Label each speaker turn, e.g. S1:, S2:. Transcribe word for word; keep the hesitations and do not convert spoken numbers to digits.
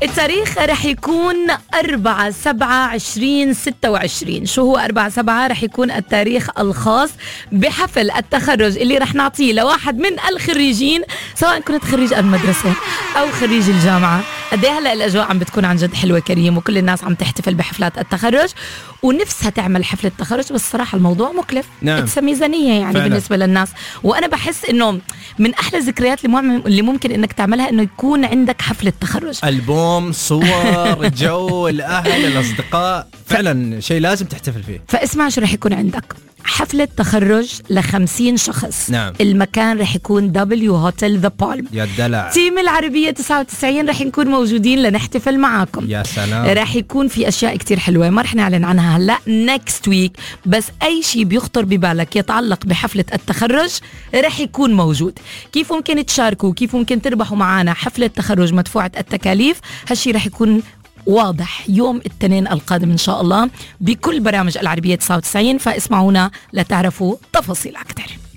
S1: التاريخ رح يكون أربعة سبعة عشرين ستة وعشرين. شو هو أربعة سبعة؟ رح يكون التاريخ الخاص بحفل التخرج اللي رح نعطيه لواحد من الخريجين، سواء كنت خريج المدرسة أو خريج الجامعة. قد ايه هلا الأجواء عم بتكون عن جد حلوة كريم، وكل الناس عم تحتفل بحفلات التخرج ونفسها تعمل حفلة تخرج، بس صراحة الموضوع مكلف.
S2: نعم.
S1: ميزانية يعني فعلا. بالنسبة للناس، وأنا بحس إنه من أحلى الذكريات اللي ممكن إنك تعملها إنه يكون عندك حفلة تخرج،
S2: ألبوم، صور، الجو، الأهل، الأصدقاء، فعلا شيء لازم تحتفل فيه.
S1: فاسمع شو رح يكون عندك: حفلة تخرج لخمسين شخص.
S2: نعم.
S1: المكان رح يكون دبليو هوتيل ذا بالم.
S2: يا دلع.
S1: تيم العربية تسعة وتسعين رح نكون موجودين لنحتفل معاكم.
S2: يا سلام.
S1: رح يكون في أشياء كتير حلوة ما رح نعلن عنها هلأ، next week، بس أي شيء بيخطر ببالك يتعلق بحفلة التخرج رح يكون موجود. كيف ممكن تشاركوا، كيف ممكن تربحوا معانا حفلة تخرج مدفوعة التكاليف، هالشي رح يكون واضح يوم الاثنين القادم إن شاء الله بكل برامج العربية تسعة وتسعين، فاسمعونا لتعرفوا تفاصيل أكتر.